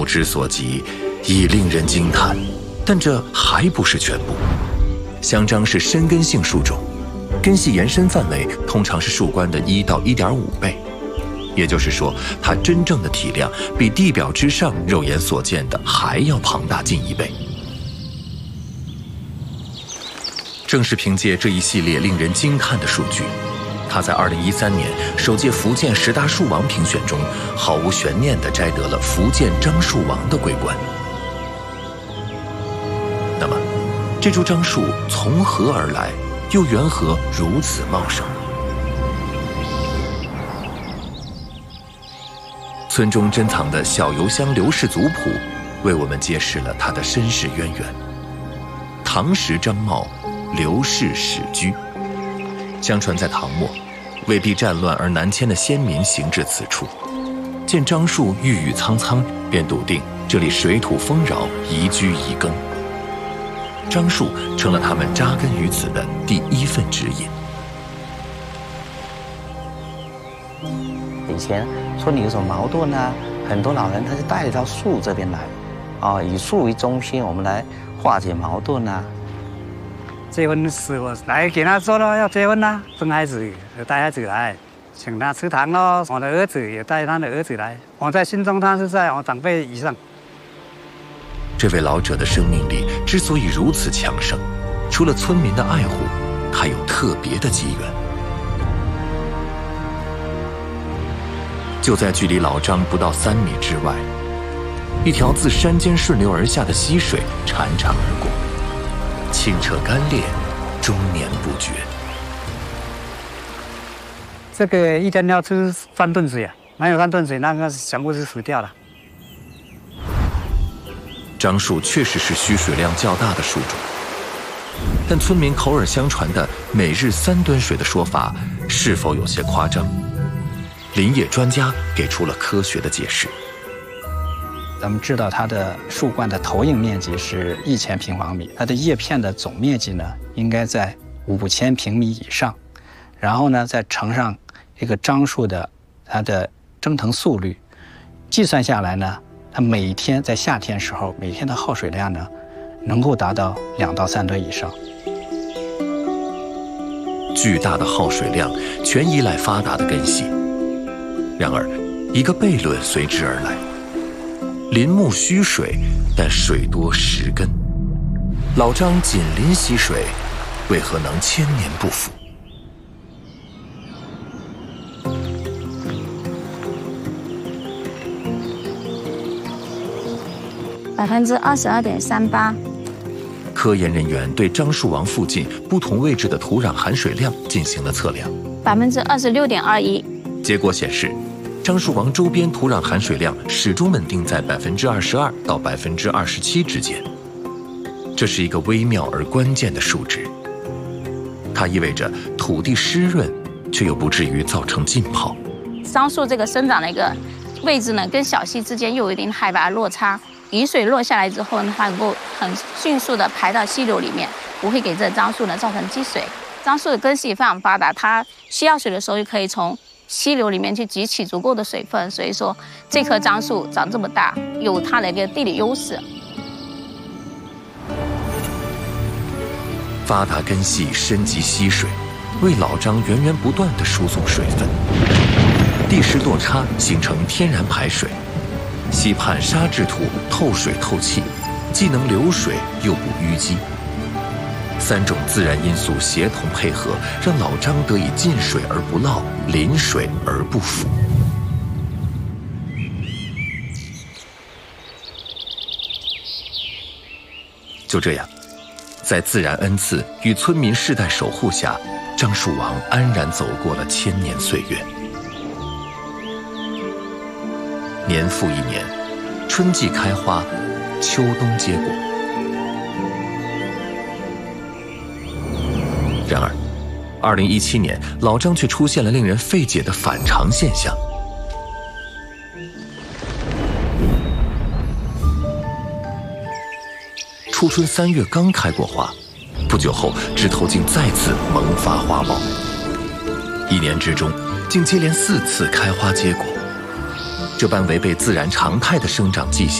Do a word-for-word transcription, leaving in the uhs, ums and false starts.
目之所及，已令人惊叹。但这还不是全部。香樟是深根性树种，根系延伸范围通常是树冠的一到一点五倍，也就是说，它真正的体量比地表之上肉眼所见的还要庞大近一倍。正是凭借这一系列令人惊叹的数据，他在二零一三年首届福建十大树王评选中，毫无悬念地摘得了福建樟树王的桂冠。那么，这株樟树从何而来，又缘何如此茂盛？村中珍藏的小邮箱刘氏族谱，为我们揭示了他的身世渊源。唐时张茂，刘氏始居。相传在唐末，为避战乱而南迁的先民行至此处，见樟树郁郁苍苍，便笃定这里水土丰饶，宜居宜耕。樟树成了他们扎根于此的第一份指引。 以前村里有什么矛盾啊，很多老人他就带到树这边来，啊，以树为中心，我们来化解矛盾啊。 结婚时我来给他说了要结婚啦，生孩子也带孩子来，请他吃糖咯。我的儿子也带他的儿子来，我在心中他是在我长辈以上。 这位老者的生命力之所以如此强盛，除了村民的爱护，还有特别的机缘。就在距离老张不到三米之外，一条自山间顺流而下的溪水潺潺而过，清澈干裂，终年不绝。 这个一天要吃三顿水啊，没有三顿水，那个全部是死掉了。 樟树确实是需水量较大的树种，但村民口耳相传的每日三吨水的说法是否有些夸张？林业专家给出了科学的解释。 咱们知道它的树冠的投影面积是一千平方米，它的叶片的总面积呢应该在五千平米以上，然后呢再乘上一个樟树的它的蒸腾速率，计算下来呢，它每天在夏天时候每天的耗水量呢能够达到两到三吨以上。 巨大的耗水量全依赖发达的根系。然而，一个悖论随之而来：林木需水，但水多实根。老张紧邻溪水，为何能千年不腐？ 百分之二十二点三八。 科研人员对樟树王附近不同位置的土壤含水量进行了测量， 百分之二十六点二一。 结果显示，樟树王周边土壤含水量始终稳定在百分之二十二到百分之二十七之间。这是一个微妙而关键的数值，它意味着土地湿润，却又不至于造成浸泡。 樟树这个生长的一个位置呢，跟小溪之间又有一定海拔落差，雨水落下来之后呢，它能够很迅速的排到溪流里面，不会给这樟树呢造成积水。樟树的根系非常发达，它需要水的时候就可以从溪流里面去汲取足够的水分，所以说这棵樟树长这么大，有它的一个地理优势。 发达根系深及溪水，为老樟源源不断地输送水分。地势落差形成天然排水，溪畔沙质土透水透气，既能流水又不淤积。三种自然因素协同配合，让老樟得以进水而不涝，临水而不腐。就这样，在自然恩赐与村民世代守护下，樟树王安然走过了千年岁月。年复一年，春季开花，秋冬结果。然而，二零一七年，老樟却出现了令人费解的反常现象。初春三月刚开过花，不久后枝头竟再次萌发花苞，一年之中竟接连四次开花结果。这般违背自然常态的生长迹象，